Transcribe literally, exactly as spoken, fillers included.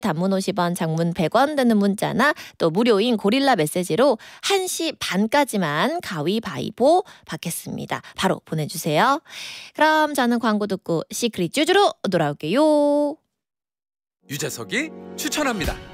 단문 오십 원, 장문 백 원 드는 문자나 또 무료인 고릴라 메시지로 한 시 반까지만 가위바위보 받겠습니다. 바로 보내주세요. 그럼 저는 광고 듣고 시크릿 쭈주로 돌아올게요. 유재석이 추천합니다.